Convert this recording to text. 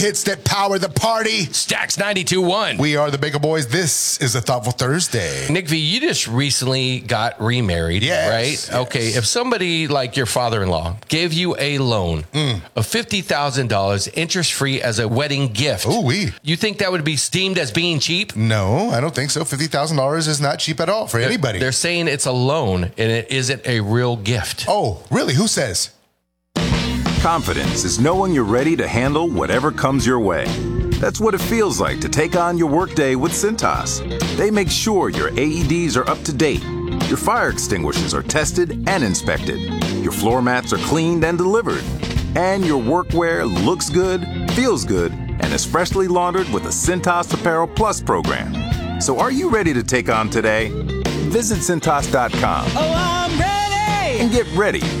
Hits that power the party. Stacks 92.1. We are the Baker Boys. This is a Thoughtful Thursday. Nick V, you just recently got remarried, right? Yes. Okay, if somebody like your father-in-law gave you a loan of $50,000 interest-free as a wedding gift, you think that would be deemed as being cheap? No, I don't think so. $50,000 is not cheap at all for anybody. They're saying it's a loan and it isn't a real gift. Oh, really? Who says? Confidence is knowing you're ready to handle whatever comes your way. That's what it feels like to take on your workday with Cintas. They make sure your AEDs are up to date, your fire extinguishers are tested and inspected, your floor mats are cleaned and delivered, and your workwear looks good, feels good, and is freshly laundered with the Cintas Apparel Plus program. So are you ready to take on today? Visit Cintas.com. Oh, I'm ready! And get ready